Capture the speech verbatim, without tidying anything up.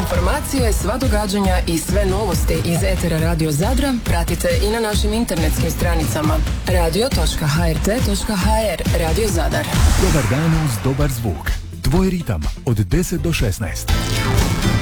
informacije, sva događanja i sve novosti iz etera Radio Zadra pratite i na našim internetskim stranicama radio točka h r t točka h r. Radio Zadar. Dobar dan uz dobar zvuk. Tvoj ritam od deset do šesnaest.